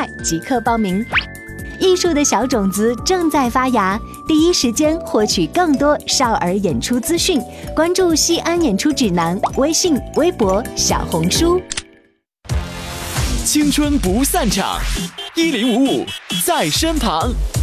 快即刻报名。艺术的小种子正在发芽，第一时间获取更多少儿演出资讯，关注西安演出指南微信、微博、小红书。 青春不散场，1055在身旁。